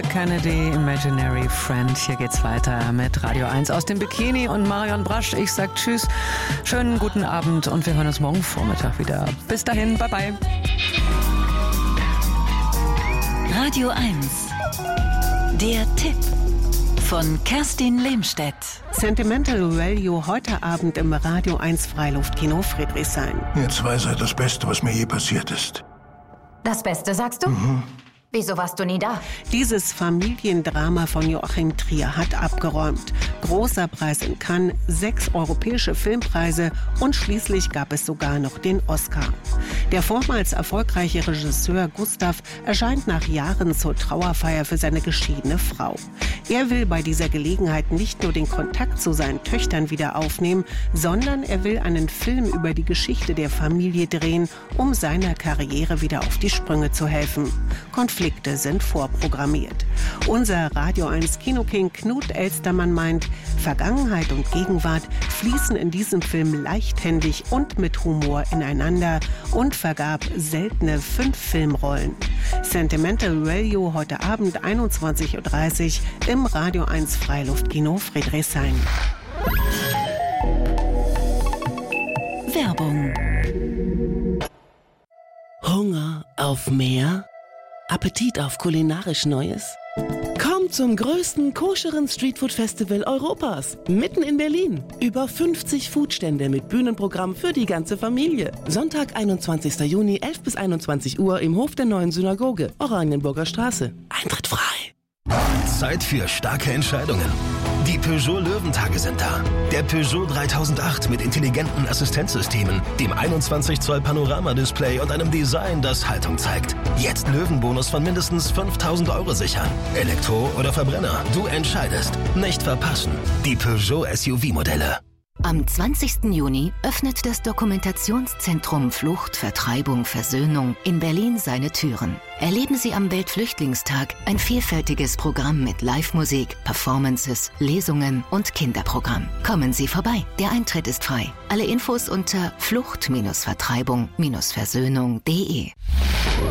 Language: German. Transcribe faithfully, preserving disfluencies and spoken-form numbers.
Kennedy, Imaginary Friend. Hier geht's weiter mit Radio eins aus dem Bikini und Marion Brasch. Ich sag Tschüss, schönen guten Abend und wir hören uns morgen Vormittag wieder. Bis dahin, bye bye. Radio eins. Der Tipp von Kerstin Lehmstedt. Sentimental Value heute Abend im Radio eins Freiluftkino Friedrichshain. Jetzt weiß er das Beste, was mir je passiert ist. Das Beste, sagst du? Mhm. Wieso warst du nie da? Dieses Familiendrama von Joachim Trier hat abgeräumt. Großer Preis in Cannes, sechs europäische Filmpreise und schließlich gab es sogar noch den Oscar. Der vormals erfolgreiche Regisseur Gustav erscheint nach Jahren zur Trauerfeier für seine geschiedene Frau. Er will bei dieser Gelegenheit nicht nur den Kontakt zu seinen Töchtern wieder aufnehmen, sondern er will einen Film über die Geschichte der Familie drehen, um seiner Karriere wieder auf die Sprünge zu helfen. Konflikte sind vorprogrammiert. Unser Radio eins Kinoking Knut Elstermann meint, Vergangenheit und Gegenwart fließen in diesem Film leichthändig und mit Humor ineinander und vergab seltene fünf Filmrollen. Sentimental Value heute Abend einundzwanzig Uhr dreißig im Radio eins Freiluftkino Friedrichshain. Werbung. Hunger auf mehr? Appetit auf kulinarisch Neues? Kommt zum größten koscheren Streetfood-Festival Europas, mitten in Berlin. Über fünfzig Foodstände mit Bühnenprogramm für die ganze Familie. Sonntag, einundzwanzigster Juni, elf bis einundzwanzig Uhr im Hof der Neuen Synagoge, Oranienburger Straße. Eintritt frei. Zeit für starke Entscheidungen. Die Peugeot Löwentage sind da. Der Peugeot dreitausendacht mit intelligenten Assistenzsystemen, dem einundzwanzig Zoll Panoramadisplay und einem Design, das Haltung zeigt. Jetzt Löwenbonus von mindestens fünftausend Euro sichern. Elektro oder Verbrenner, du entscheidest. Nicht verpassen. Die Peugeot S U V-Modelle. Am zwanzigsten Juni öffnet das Dokumentationszentrum Flucht, Vertreibung, Versöhnung in Berlin seine Türen. Erleben Sie am Weltflüchtlingstag ein vielfältiges Programm mit Live-Musik, Performances, Lesungen und Kinderprogramm. Kommen Sie vorbei, der Eintritt ist frei. Alle Infos unter flucht Vertreibung Versöhnung punkt de.